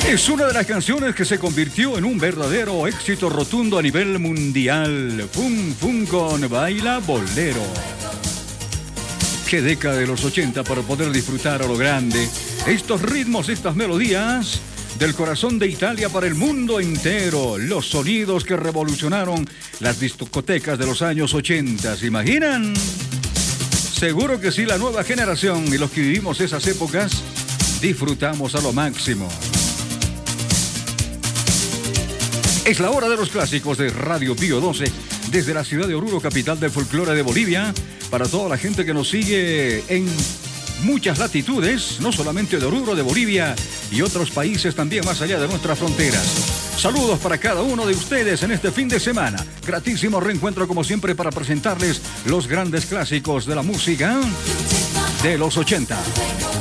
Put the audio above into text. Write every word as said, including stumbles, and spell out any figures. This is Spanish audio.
Es una de las canciones que se convirtió en un verdadero éxito rotundo a nivel mundial. Fun Fun con Baila Bolero. Qué década de los ochenta para poder disfrutar a lo grande estos ritmos, estas melodías del corazón de Italia para el mundo entero. Los sonidos que revolucionaron las discotecas de los años ochenta. ¿Se imaginan? Seguro que sí, la nueva generación y los que vivimos esas épocas disfrutamos a lo máximo. Es la hora de los clásicos de Radio Pío doce, desde la ciudad de Oruro, capital del folclore de Bolivia, para toda la gente que nos sigue en muchas latitudes, no solamente de Oruro, de Bolivia y otros países también más allá de nuestras fronteras. Saludos para cada uno de ustedes en este fin de semana. Gratísimo reencuentro como siempre para presentarles los grandes clásicos de la música de los ochenta.